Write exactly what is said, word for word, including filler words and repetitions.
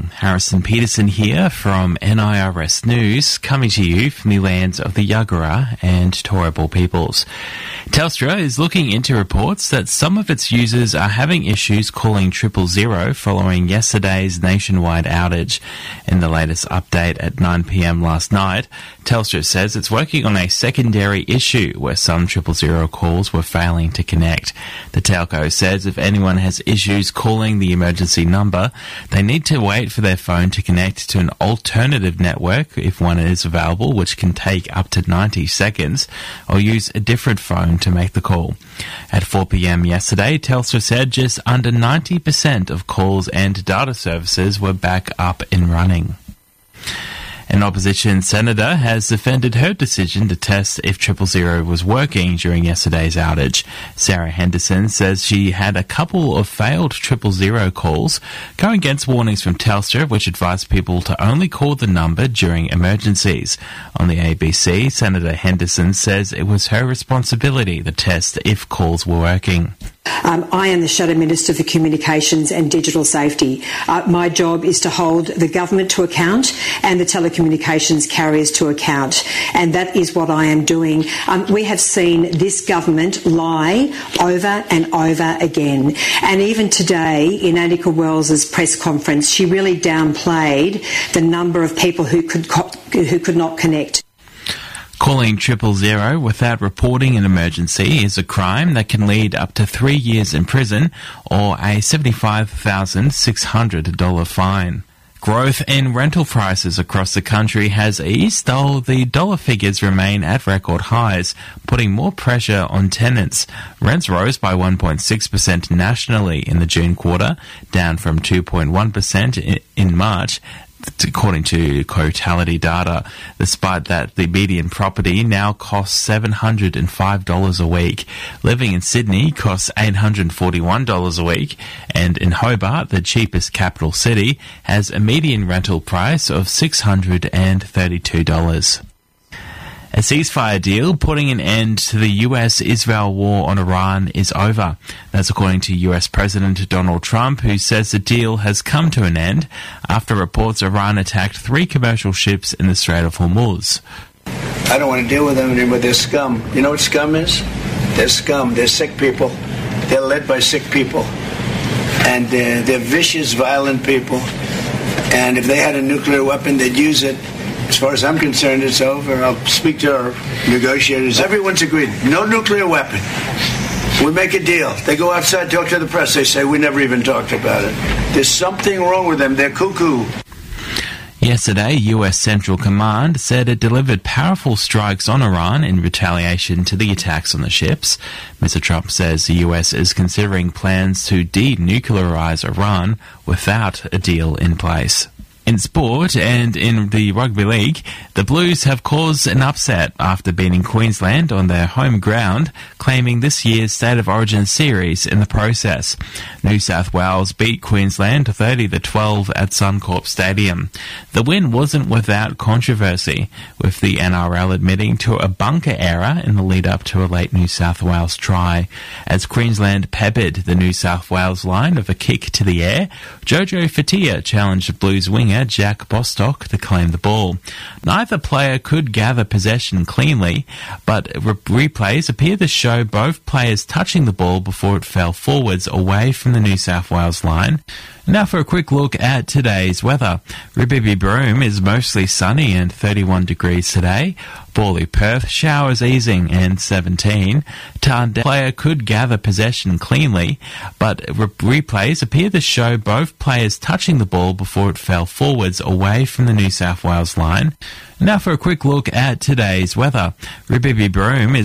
Harrison Peterson here from N I R S News, coming to you from the lands of the Yagara and Turrbal peoples. Telstra is looking into reports that some of its users are having issues calling triple zero following yesterday's nationwide outage. In the latest update at nine p m last night, Telstra says it's working on a secondary issue where some triple zero calls were failing to connect. The telco says if anyone has issues calling the emergency number, they need to wait for their phone to connect to an alternative network if one is available, which can take up to ninety seconds, or use a different phone to make the call. At four p m yesterday, Telstra said just under ninety percent of calls and data services were back up and running. An opposition senator has defended her decision to test if triple zero was working during yesterday's outage. Sarah Henderson says she had a couple of failed triple zero calls, going against warnings from Telstra, which advised people to only call the number during emergencies. On the A B C, Senator Henderson says it was her responsibility to test if calls were working. Um, I am the Shadow Minister for Communications and Digital Safety. Uh, my job is to hold the government to account and the telecommunications carriers to account, and that is what I am doing. Um, we have seen this government lie over and over again, and even today in Anika Wells's press conference, she really downplayed the number of people who could co- who could not connect. Calling triple zero without reporting an emergency is a crime that can lead up to three years in prison or a seventy-five thousand six hundred dollars fine. Growth in rental prices across the country has eased, though the dollar figures remain at record highs, putting more pressure on tenants. Rents rose by one point six percent nationally in the June quarter, down from two point one percent in March, according to Cotality data. Despite that, the median property now costs seven hundred five dollars a week. Living in Sydney costs eight hundred forty-one dollars a week, and in Hobart, the cheapest capital city, has a median rental price of six hundred thirty-two dollars. A ceasefire deal putting an end to the U S Israel war on Iran is over. That's according to U S President Donald Trump, who says the deal has come to an end after reports Iran attacked three commercial ships in the Strait of Hormuz. I don't want to deal with them anymore. They're scum. You know what scum is? They're scum. They're sick people. They're led by sick people. And they're, they're vicious, violent people. And if they had a nuclear weapon, they'd use it. As far as I'm concerned, it's over. I'll speak to our negotiators. Everyone's agreed. No nuclear weapon. We make a deal. They go outside, talk to the press. They say, we never even talked about it. There's something wrong with them. They're cuckoo. Yesterday, U S Central Command said it delivered powerful strikes on Iran in retaliation to the attacks on the ships. Mister Trump says the U S is considering plans to denuclearize Iran without a deal in place. In sport and in the Rugby League, the Blues have caused an upset after beating Queensland on their home ground, claiming this year's State of Origin series in the process. New South Wales beat Queensland thirty to twelve at Suncorp Stadium. The win wasn't without controversy, with the N R L admitting to a bunker error in the lead-up to a late New South Wales try. As Queensland peppered the New South Wales line of a kick to the air, Jojo Fatia challenged Blues winger Jack Bostock to claim the ball. Neither player could gather possession cleanly, but re- replays appear to show both players touching the ball before it fell forwards away from the New South Wales line. Now for a quick look at today's weather. Ribibi Broome is mostly sunny and thirty-one degrees today. Borley Perth, showers easing and seventeen. Tarndale player could gather possession cleanly, but re- replays appear to show both players touching the ball before it fell forwards away from the New South Wales line. Now for a quick look at today's weather. Ribibi Broome is